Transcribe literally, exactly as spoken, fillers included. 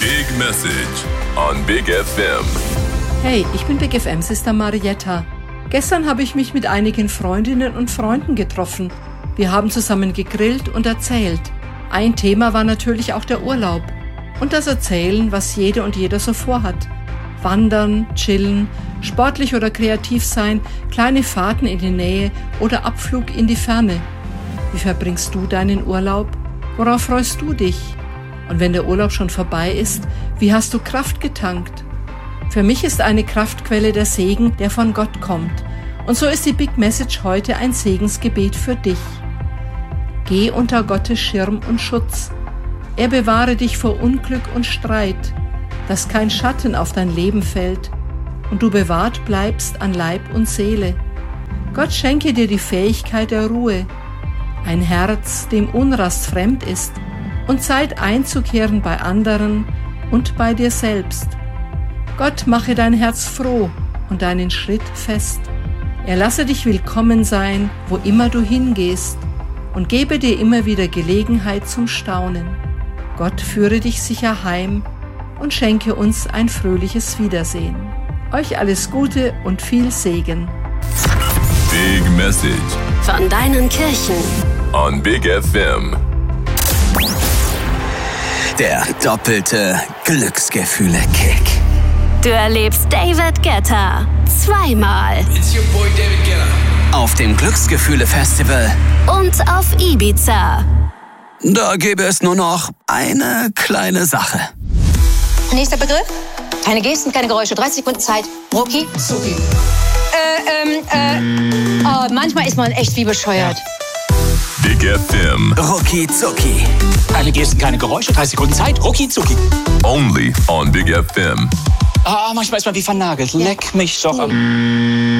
Big Message on Big F M. Hey, ich bin Big F M-Sister Marietta. Gestern habe ich mich mit einigen Freundinnen und Freunden getroffen. Wir haben zusammen gegrillt und erzählt. Ein Thema war natürlich auch der Urlaub und das Erzählen, was jede und jeder so vorhat. Wandern, chillen, sportlich oder kreativ sein, kleine Fahrten in die Nähe oder Abflug in die Ferne. Wie verbringst du deinen Urlaub? Worauf freust du dich? Und wenn der Urlaub schon vorbei ist, wie hast du Kraft getankt? Für mich ist eine Kraftquelle der Segen, der von Gott kommt. Und so ist die Big Message heute ein Segensgebet für dich. Geh unter Gottes Schirm und Schutz. Er bewahre dich vor Unglück und Streit, dass kein Schatten auf dein Leben fällt und du bewahrt bleibst an Leib und Seele. Gott schenke dir die Fähigkeit der Ruhe, ein Herz, dem Unrast fremd ist, und Zeit einzukehren bei anderen und bei dir selbst. Gott mache dein Herz froh und deinen Schritt fest. Er lasse dich willkommen sein, wo immer du hingehst, und gebe dir immer wieder Gelegenheit zum Staunen. Gott führe dich sicher heim und schenke uns ein fröhliches Wiedersehen. Euch alles Gute und viel Segen. Big Message von deinen Kirchen on Big F M. Der doppelte Glücksgefühle-Kick. Du erlebst David Guetta zweimal. It's your boy David Guetta. Auf dem Glücksgefühle-Festival. Und auf Ibiza. Da gäbe es nur noch eine kleine Sache. Nächster Begriff. Keine Gesten, keine Geräusche. dreißig Sekunden Zeit. Rucki Zucki. Äh, ähm, äh. Oh, manchmal ist man echt wie bescheuert. Big F M. Rucki Zucki. Keine Gesten, keine Geräusche, dreißig Sekunden Zeit, rucki zucki. Only on Big F M. Ah, manchmal ist man wie vernagelt. Leck mich doch am...